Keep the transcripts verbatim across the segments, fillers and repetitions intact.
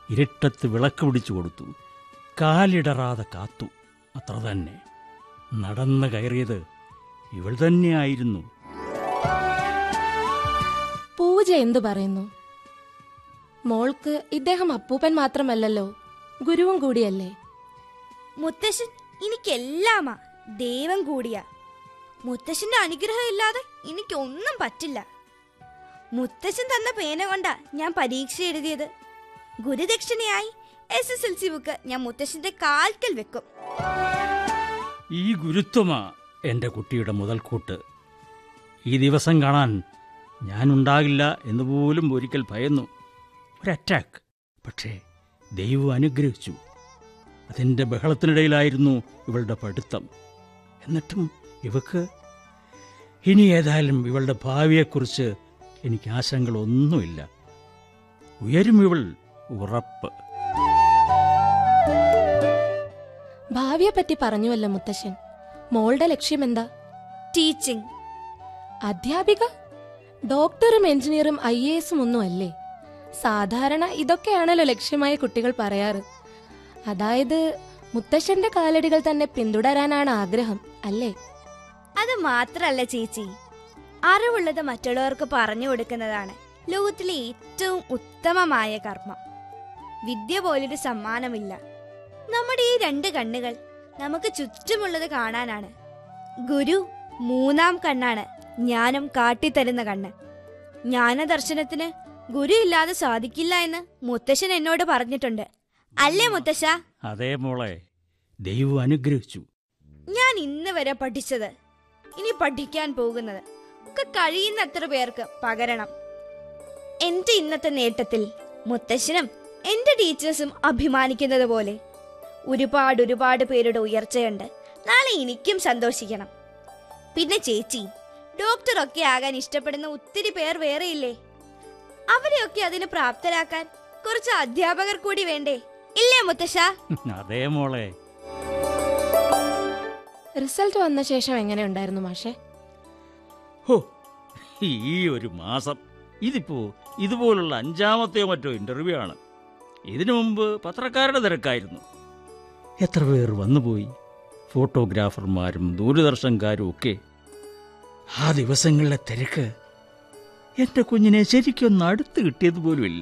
ഇരുട്ടത്ത് വിളക്ക് പിടിച്ചു കൊടുത്തു. കാലിടറാതെ കാത്തു. അത്ര തന്നെ. നടന്ന് കയറിയത് ഇവൾ തന്നെയായിരുന്നു. പൂജ എന്തു പറയുന്നു? മോൾക്ക് ഇദ്ദേഹം അപ്പൂപ്പൻ മാത്രമല്ലല്ലോ, ഗുരുവും കൂടിയല്ലേ? മുത്തശ്ശൻ എനിക്കെല്ലാമാ, ദൈവം കൂടിയാ. മുത്തശ്ശന്റെ അനുഗ്രഹം ഇല്ലാതെ എനിക്കൊന്നും പറ്റില്ല. മുത്തശ്ശൻ തന്ന പേന കൊണ്ടാ ഞാൻ പരീക്ഷ എഴുതിയത്. ഗുരുദക്ഷിണയായി S S L C book ഞാൻ മുത്തശ്ശന്റെ കാൽക്കൽ വെക്കും. ഈ ഗുരുത്വമാ എൻ്റെ കുട്ടിയുടെ മുതൽക്കൂട്ട്. ഈ ദിവസം കാണാൻ ഞാനുണ്ടാകില്ല എന്ന് പോലും ഒരിക്കൽ ഭയന്നു. ഒരു അറ്റാക്ക്. പക്ഷേ ദൈവം അനുഗ്രഹിച്ചു. അതിൻ്റെ ബഹളത്തിനിടയിലായിരുന്നു ഇവളുടെ പഠിത്തം. എന്നിട്ടും ഇവക്ക് ഇനി ഏതായാലും ഇവളുടെ ഭാവിയെക്കുറിച്ച് എനിക്ക് ആശങ്കകളൊന്നുമില്ല. ഉയരും ഇവൾ, ഉറപ്പ്. ഭാവിയെപ്പറ്റി പറഞ്ഞുവല്ലോ മുത്തശ്ശൻ. മോളുടെ ലക്ഷ്യമെന്താ? ടീച്ചിങ്. അധ്യാപിക? ഡോക്ടറും എഞ്ചിനീയറും ഐ എ എസും ഒന്നും അല്ലേ? സാധാരണ ഇതൊക്കെയാണല്ലോ ലക്ഷ്യമായ കുട്ടികൾ പറയാറ്. അതായത് മുത്തശ്ശന്റെ കാലടികൾ തന്നെ പിന്തുടരാനാണ് ആഗ്രഹം, അല്ലേ? അത് മാത്രല്ല ചേച്ചി, അറിവുള്ളത് മറ്റുള്ളവർക്ക് പറഞ്ഞു കൊടുക്കുന്നതാണ് ലോകത്തിലെ ഏറ്റവും ഉത്തമമായ കർമ്മം. വിദ്യ പോലൊരു സമ്മാനമില്ല. നമ്മുടെ ഈ രണ്ട് കണ്ണുകൾ നമുക്ക് ചുറ്റുമുള്ളത് കാണാനാണ്. ഗുരു മൂന്നാം കണ്ണാണ്, ജ്ഞാനം കാട്ടിത്തരുന്ന കണ്ണ്. ജ്ഞാനദർശനത്തിന് ഗുരു ഇല്ലാതെ സാധിക്കില്ല എന്ന് മുത്തശ്ശൻ എന്നോട് പറഞ്ഞിട്ടുണ്ട്. അല്ലേ മുത്തശ്ശ? അതേ മോളെ, ദൈവം അനുഗ്രഹിച്ചു. ഞാൻ ഇന്ന് വരെ പഠിച്ചത്, ഇനി പഠിക്കാൻ പോകുന്നത് ഒക്കെ കഴിയുന്നത്ര പേർക്ക് പകരണം. എന്റെ ഇന്നത്തെ നേട്ടത്തിൽ മുത്തശ്ശനും എന്റെ ടീച്ചേഴ്സും അഭിമാനിക്കുന്നത് പോലെ ഒരുപാട് ഒരുപാട് പേരുടെ ഉയർച്ചയുണ്ട്. നാളെ എനിക്കും സന്തോഷിക്കണം. പിന്നെ ചേച്ചി, ഡോക്ടറൊക്കെ ആകാൻ ഇഷ്ടപ്പെടുന്ന ഒത്തിരി പേർ വേറെയില്ലേ? അവരെയൊക്കെ അതിന് പ്രാപ്തരാക്കാൻ കുറച്ച് അധ്യാപകർ കൂടി വേണ്ടേ? ഇല്ലേ മുത്തശ്ശ? അതേ മോളെ. റിസൾട്ട് വന്ന ശേഷം എങ്ങനെയുണ്ടായിരുന്നു മാഷെ? ഹോ, ഈ ഒരു മാസം ഇതിപ്പോ ഇതുപോലുള്ള അഞ്ചാമത്തെയോ മറ്റോ ഇന്റർവ്യൂ ആണ്. ഇതിനു മുമ്പ് പത്രക്കാരുടെ തിരക്കായിരുന്നു. എത്ര പേർ വന്നുപോയി, ഫോട്ടോഗ്രാഫർമാരും ദൂരദർശൻകാരും ഒക്കെ. ആ ദിവസങ്ങളിലെ തിരക്ക് എന്റെ കുഞ്ഞിനെ ശരിക്കൊന്ന് അടുത്ത് കിട്ടിയതുപോലുമില്ല.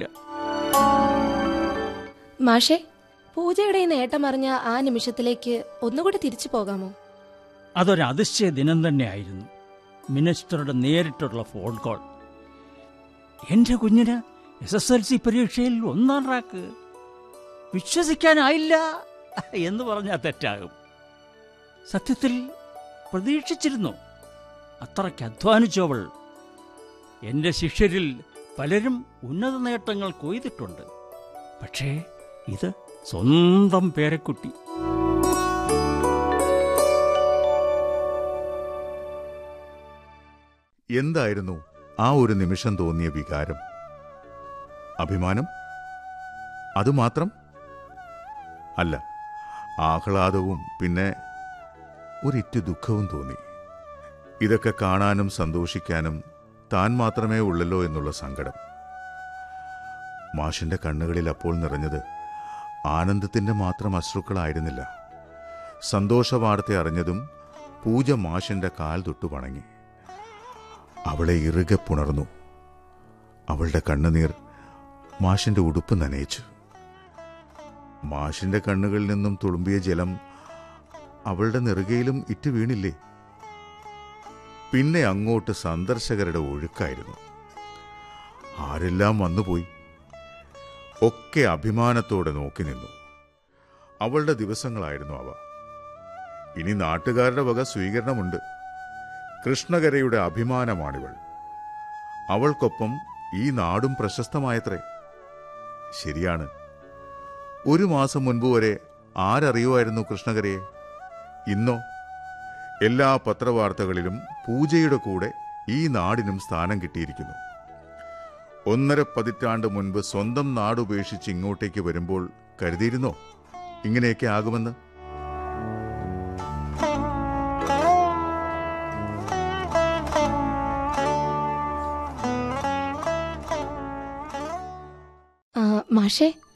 മാഷെ, പൂജയുടെ ഈ നേട്ടം അറിഞ്ഞ ആ നിമിഷത്തിലേക്ക് ഒന്നുകൂടി തിരിച്ചു പോകാമോ? അതൊരു അതിശയ ദിനം തന്നെയായിരുന്നു. മിനിസ്റ്ററുടെ നേരിട്ടുള്ള ഫോൺ കോൾ. എന്റെ കുഞ്ഞിന് എസ് എസ് എൽ സി പരീക്ഷയിൽ ഒന്നാം റാക്ക്. വിശ്വസിക്കാനായില്ല എന്ന് പറഞ്ഞാൽ തെറ്റാകും. സത്യത്തിൽ പ്രതീക്ഷിച്ചിരുന്നു. അത്രയ്ക്ക് അധ്വാനിച്ചവൾ. എന്റെ ശിഷ്യരിൽ പലരും ഉന്നത നേട്ടങ്ങൾ കൊയ്തിട്ടുണ്ട്. പക്ഷേ ഇത് സ്വന്തം പേരക്കുട്ടി. എന്തായിരുന്നു ആ ഒരു നിമിഷം തോന്നിയ വികാരം? അഭിമാനം? അതുമാത്രം അല്ല, ആഹ്ലാദവും പിന്നെ ഒരിറ്റു ദുഃഖവും തോന്നി. ഇതൊക്കെ കാണാനും സന്തോഷിക്കാനും താൻ മാത്രമേ ഉള്ളല്ലോ എന്നുള്ള സങ്കടം. മാഷിന്റെ കണ്ണുകളിൽ അപ്പോൾ നിറഞ്ഞത് ആനന്ദത്തിന്റെ മാത്രം അശ്രുക്കളായിരുന്നില്ല. സന്തോഷവാർത്ത അറിഞ്ഞതും പൂജ മാഷിന്റെ കാൽ തൊട്ടു വണങ്ങി. അവളെ ഇറുകെ പുണർന്നു. അവളുടെ കണ്ണുനീർ മാഷിന്റെ ഉടുപ്പ് നനയിച്ചു. മാഷിന്റെ കണ്ണുകളിൽ നിന്നും തുളുമ്പിയ ജലം അവളുടെ നെറുകയിലും ഇറ്റു വീണില്ലേ? പിന്നെ അങ്ങോട്ട് സന്ദർശകരുടെ ഒഴുക്കായിരുന്നു. ആരെല്ലാം വന്നുപോയി. ഒക്കെ അഭിമാനത്തോടെ നോക്കി നിന്നു. അവളുടെ ദിവസങ്ങളായിരുന്നു അവ. ഇനി നാട്ടുകാരുടെ വക സ്വീകരണമുണ്ട്. കൃഷ്ണകരയുടെ അഭിമാനമാണിവൾ. അവൾക്കൊപ്പം ഈ നാടും പ്രശസ്തമായത്രേ. ശരിയാണ്, ഒരു മാസം മുൻപ് വരെ ആരറിയുമായിരുന്നു കൃഷ്ണകരയെ? ഇന്നോ എല്ലാ പത്രവാർത്തകളിലും പൂജയുടെ കൂടെ ഈ നാടിനും സ്ഥാനം കിട്ടിയിരിക്കുന്നു. ഒന്നര പതിറ്റാണ്ട് മുൻപ് സ്വന്തം നാടുപേക്ഷിച്ച് ഇങ്ങോട്ടേക്ക് വരുമ്പോൾ കരുതിയിരുന്നോ ഇങ്ങനെയൊക്കെ ആകുമെന്ന്? മാഷേ,